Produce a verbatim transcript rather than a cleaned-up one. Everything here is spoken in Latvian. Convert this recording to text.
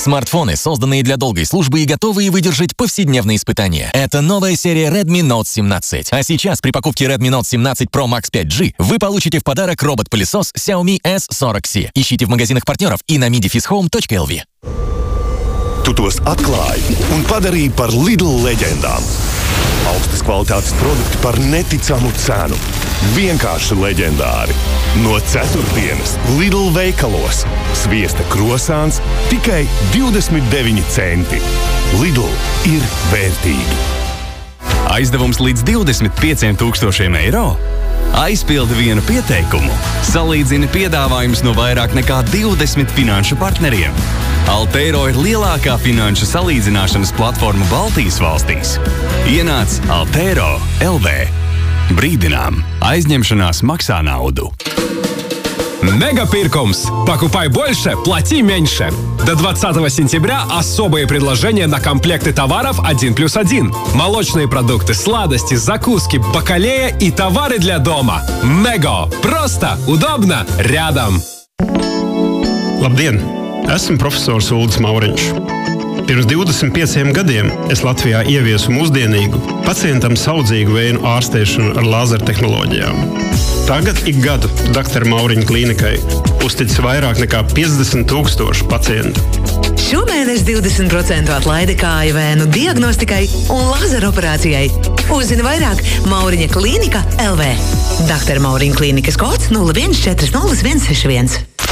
Смартфоны, созданные для долгой службы и готовые выдержать повседневные испытания. Это новая серия Redmi Note семнадцать. А сейчас при покупке Redmi Note семнадцать Pro Max пять джи вы получите в подарок робот-пылесос Xiaomi эс сорок си. Ищите в магазинах партнеров и на midifishome точка эл ви. Tu tos atklāji un padarīji par Lidl leģendām. Augstas kvalitātes produkti par neticamu cenu. Vienkārši leģendāri. No ceturtdienas Lidl veikalos. Sviesta krosāns tikai divdesmit deviņi centi. Lidl ir vērtīgi. Aizdevums līdz divdesmit pieciem tūkstošiem eiro? Aizpildi vienu pieteikumu. Salīdzini piedāvājumus no vairāk nekā divdesmit finanšu partneriem. Altero ir lielākā finanšu salīdzināšanas platforma Baltijas valstīs. Ienāc Altero эл ви. Brīdinām, aizņemšanās maksā naudu. Мегапиркомс. Покупай больше, плати меньше. До двадцатого сентября особые предложения на комплекты товаров один плюс один. Молочные продукты, сладости, закуски, бакалея и товары для дома. Мего. Просто, удобно, рядом. Labdien! Esmu profesors Uldis Mauriņš. Pirms divdesmit pieciem gadiem es Latvijā ieviesu mūsdienīgu, pacientam saudzīgu vēju ārstēšanu ar lāzertehnoloģijām. Tagad ik gadu doktora Mauriņa klīnikai uztic vairāk nekā piecdesmit tūkstoši pacientu. Šomēnes divdesmit procenti atlaide kāju vēnu diagnostikai un lazeroperācijai. Uzzini vairāk Mauriņa klīnika эл vi. doktora Mauriņa klīnikas kods nulle viens četri nulle viens seši viens.